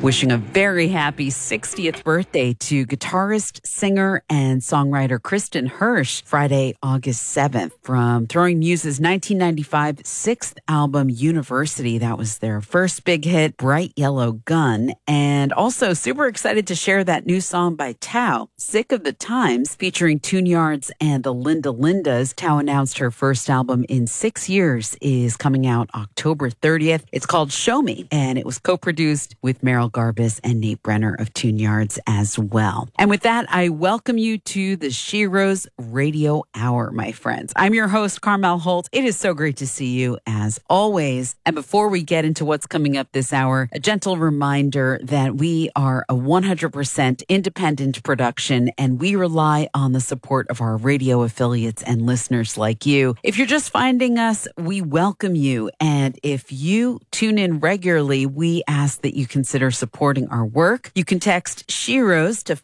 Wishing a very happy 60th birthday to guitarist, singer, and songwriter Kristen Hirsch, Friday, August 7th. From Throwing Muses' 1995 sixth album, University, that was their first big hit, Bright Yellow Gun. And also super excited to share that new song by Tao, Sick of the Times, featuring Tune-Yards and the Linda Lindas. Tao announced her first album in 6 years is coming out October 30th. It's called Show Me, and it was co-produced with Meryl Garbus and Nate Brenner of Tune-Yards as well. And with that, I welcome you to the Sheroes Radio Hour, my friends. I'm your host, Carmel Holt. It is so great to see you as always. And before we get into what's coming up this hour, a gentle reminder that we are a 100% independent production and we rely on the support of our radio affiliates and listeners like you. If you're just finding us, we welcome you. And if you tune in regularly, we ask that you consider supporting our work. You can text Sheroes to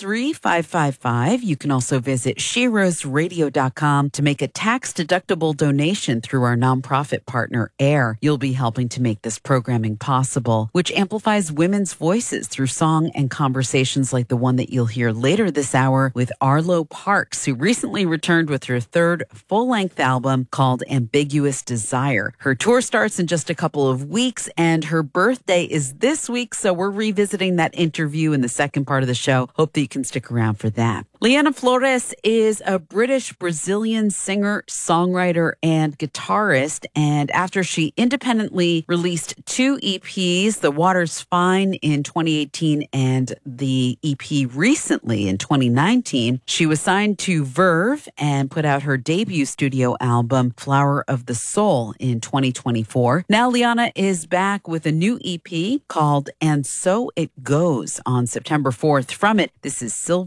53555. You can also visit sheroesradio.com to make a tax-deductible donation through our nonprofit partner, AIR. You'll be helping to make this programming possible, which amplifies women's voices through song and conversations like the one that you'll hear later this hour with Arlo Parks, who recently returned with her third full-length album called Ambiguous Desire. Her tour starts in just a couple of weeks, and her birthday is this week, so we're revisiting that interview in the second part of the show. Hope that you can stick around for that. Liana Flores is a British-Brazilian singer, songwriter, and guitarist, and after she independently released 2 EPs, The Water's Fine in 2018 and the EP recently in 2019, she was signed to Verve and put out her debut studio album, Flower of the Soul, in 2024. Now Liana is back with a new EP called And So It Goes on September 4th. From it, this is Silver